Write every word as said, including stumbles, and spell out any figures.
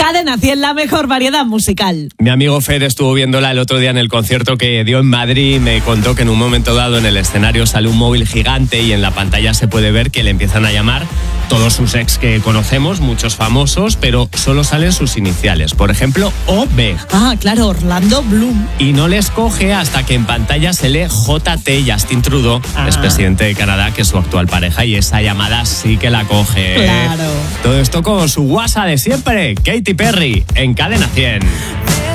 Cadena cien, la mejor variedad musical. Mi amigo Fer estuvo viéndola el otro día en el concierto que dio en Madrid. Me contó que en un momento dado en el escenario sale un móvil gigante y en la pantalla se puede ver que le empiezan a llamar todos sus ex que conocemos, muchos famosos, pero solo salen sus iniciales. Por ejemplo, O B. Ah, claro, Orlando Bloom. Y no les coge hasta que en pantalla se lee J T, Justin Trudeau, Ah. es presidente de Canadá, que es su actual pareja, y esa llamada sí que la coge. Claro. Todo esto con su guasa de siempre, Katy Perry, en Cadena cien.